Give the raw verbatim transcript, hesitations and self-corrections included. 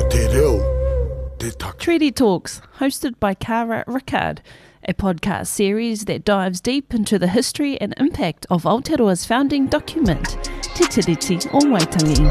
Te reo, te taka. Treaty Talks, hosted by Cara Rickard, a podcast series that dives deep into the history and impact of Aotearoa's founding document, Te Tiriti o Waitangi.